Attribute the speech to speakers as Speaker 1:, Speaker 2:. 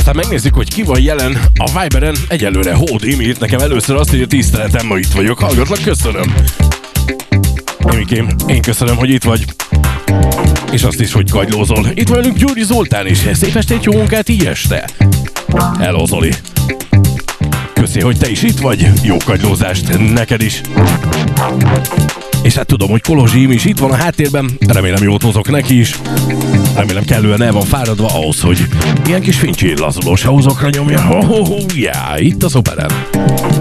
Speaker 1: Aztán megnézzük, hogy ki van jelen a Viberen. Egyelőre Hód Imi, nekem először azt írja, tiszteletem, ma itt vagyok, hallgatlak, köszönöm. Imikém, én köszönöm, hogy itt vagy. És azt is, hogy kagylózol. Itt van velünk Gyuri Zoltán is. Szép estét, jó munkát így este. Hello, Zoli. Köszi, hogy te is itt vagy. Jó kagylózást neked is. És hát tudom, hogy Kolozsi Imi is itt van a háttérben. Remélem jót hozok neki is. Remélem kellően el van fáradva ahhoz, hogy ilyen kis fincsi lazulós hauzokra nyomja. Itt a Szoperen.